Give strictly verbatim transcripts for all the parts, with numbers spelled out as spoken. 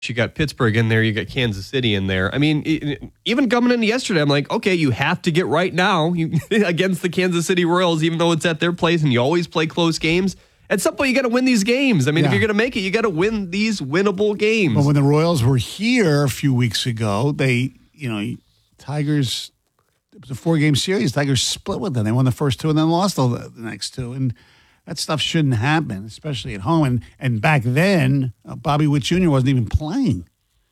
You got Pittsburgh in there. You got Kansas City in there. I mean, even coming into yesterday, I'm like, okay, you have to get right now against the Kansas City Royals, even though it's at their place and you always play close games. At some point, you got to win these games. I mean, yeah. if you're going to make it, you got to win these winnable games. But when the Royals were here a few weeks ago, they, you know, Tigers, it was a four-game series. Tigers split with them. They won the first two and then lost all the, the next two. And that stuff shouldn't happen, especially at home. And and back then, uh, Bobby Witt Junior wasn't even playing.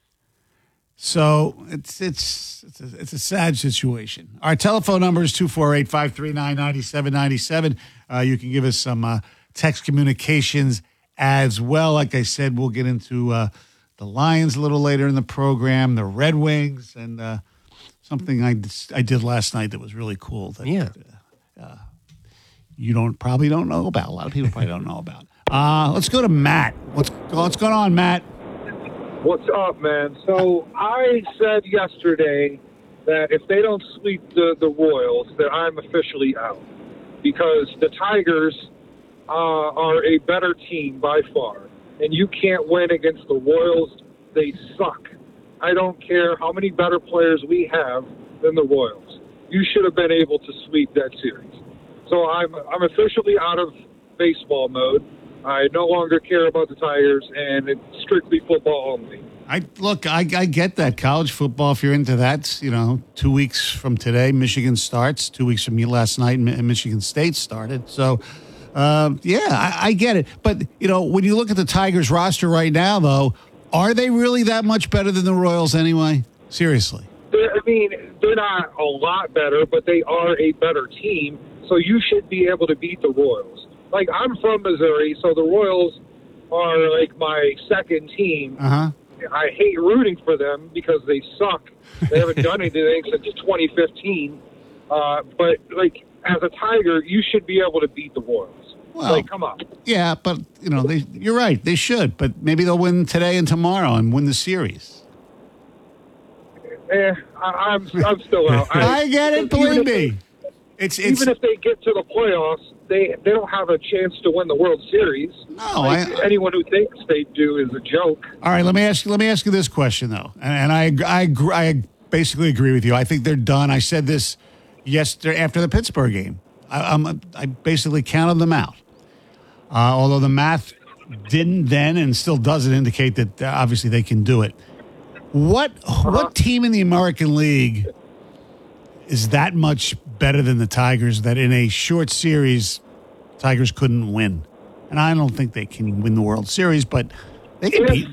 So it's it's it's a, it's a sad situation. Our telephone number is two four eight, five three nine, nine seven nine seven. Uh, you can give us some uh, text communications as well. Like I said, we'll get into uh, the Lions a little later in the program, the Red Wings, and uh, something I, I did last night that was really cool. That, yeah. Uh, uh, you don't probably don't know about. A lot of people probably don't know about. Uh, let's go to Matt. What's what's going on, Matt? What's up, man? So I said yesterday that if they don't sweep the, the Royals, that I'm officially out because the Tigers uh, are a better team by far, and you can't win against the Royals. They suck. I don't care how many better players we have than the Royals. You should have been able to sweep that series. So I'm I'm officially out of baseball mode. I no longer care about the Tigers, and it's strictly football only. I look, I, I get that. College football, if you're into that, you know, two weeks from today, Michigan starts. Two weeks from last night, Michigan State started. So, uh, yeah, I, I get it. But, you know, when you look at the Tigers roster right now, though, are they really that much better than the Royals anyway? Seriously. They're, I mean, they're not a lot better, but they are a better team. So you should be able to beat the Royals. Like, I'm from Missouri, so the Royals are, like, my second team. Uh-huh. I hate rooting for them because they suck. They haven't done anything since twenty fifteen. Uh, but, like, as a Tiger, you should be able to beat the Royals. Well, like, come on. Yeah, but, you know, they, you're right. They should. But maybe they'll win today and tomorrow and win the series. Eh, I, I'm, I'm still out. I, I get it, believe me. It's, it's, Even if they get to the playoffs, they they don't have a chance to win the World Series. No, like, I, anyone who thinks they do is a joke. All right, let me ask you. Let me ask you this question though, and, and I I I basically agree with you. I think they're done. I said this yesterday after the Pittsburgh game. I, I'm I basically counted them out. Uh, although the math didn't then and still doesn't indicate that uh, obviously they can do it. What uh-huh. what team in the American League is that much better than the Tigers that in a short series, Tigers couldn't win? And I don't think they can win the World Series, but they can if, beat.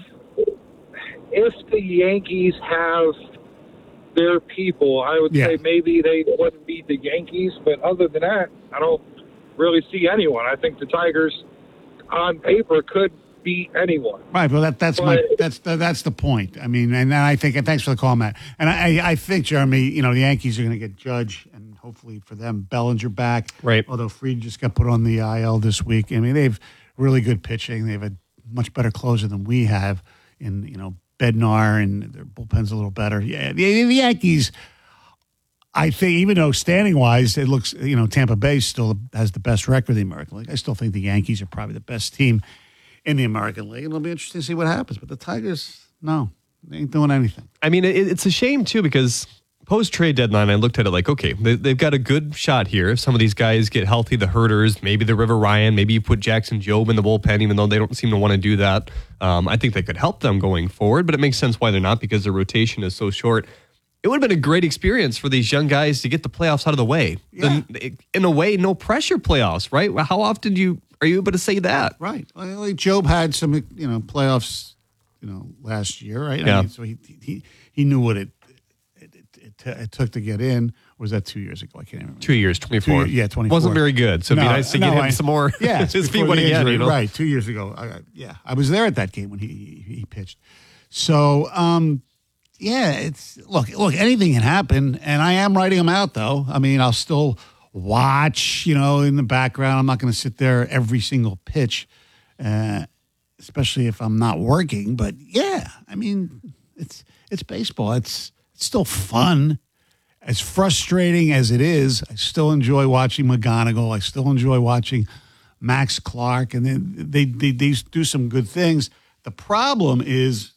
If the Yankees have their people, I would yeah. say maybe they wouldn't beat the Yankees. But other than that, I don't really see anyone. I think the Tigers, on paper, could beat anyone. Right, well, that, that's but, my that's the, that's the point. I mean, and I think, and thanks for the call, Matt. And I, I think, Jeremy, you know, the Yankees are going to get Judge, and hopefully for them, Bellinger back. Right. Although Fried just got put on the I L this week. I mean, they have really good pitching. They have a much better closer than we have in, you know, Bednar, and their bullpen's a little better. Yeah, the, the Yankees, I think, even though standing-wise, it looks, you know, Tampa Bay still has the best record in the American League. I still think the Yankees are probably the best team in the American League, and it'll be interesting to see what happens. But the Tigers, no, they ain't doing anything. I mean, it, it's a shame, too, because post-trade deadline, I looked at it like, okay, they, they've got a good shot here. If some of these guys get healthy, the Herders, maybe the River Ryan, maybe you put Jackson Jobe in the bullpen, even though they don't seem to want to do that. Um, I think that could help them going forward, but it makes sense why they're not, because their rotation is so short. It would have been a great experience for these young guys to get the playoffs out of the way. Yeah. The, in a way, no pressure playoffs, right? How often do you are you able to say that? Right. Well, like Job had some, you know, playoffs, you know, last year, right? Yeah. I mean, so he he he knew what it it, it, it it took to get in. Or was that two years ago? I can't remember. Two years, twenty-four. Two, yeah, twenty-four. Wasn't very good, so it'd no, be nice to no, get him I, some more. Yeah, his feet went again. You know? Right, two years ago. I, yeah, I was there at that game when he he, he pitched. So, um, yeah, it's look, look, anything can happen, and I am writing them out though. I mean, I'll still watch, you know, in the background. I'm not going to sit there every single pitch, uh, especially if I'm not working. But yeah, I mean, it's it's baseball. It's it's still fun. As frustrating as it is, I still enjoy watching McGonigal. I still enjoy watching Max Clark, and they they they, they do some good things. The problem is